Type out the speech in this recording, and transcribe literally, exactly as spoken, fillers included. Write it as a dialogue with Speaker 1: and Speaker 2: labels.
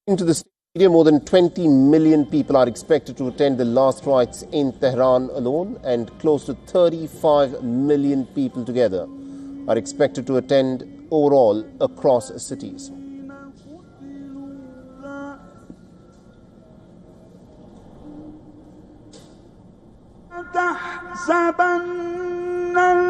Speaker 1: Into the stadium, more than twenty million people are expected to attend the last rites in Tehran alone, and close to thirty-five million people together are expected to attend overall across cities.
Speaker 2: تحسبن